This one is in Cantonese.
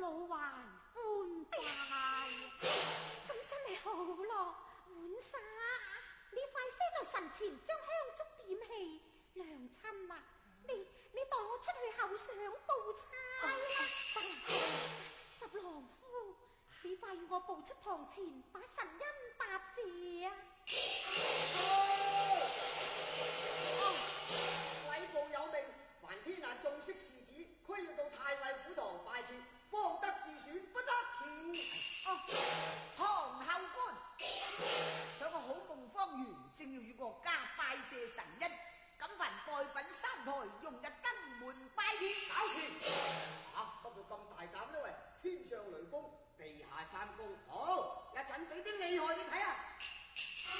老還歡快。咁真係好咯，浣紗，你快些在神前將香燭點起，娘親啊，你代我出去後上報差啦。十郎夫，你快與我步出堂前，把神恩答謝啊！ 禮部有命，凡天下重色士子，須要到太尉府堂拜帖，方得自選，不得前。 唐后官，想個好夢方圓，正要與我家拜謝神恩，錦凡待品三台，容日登門拜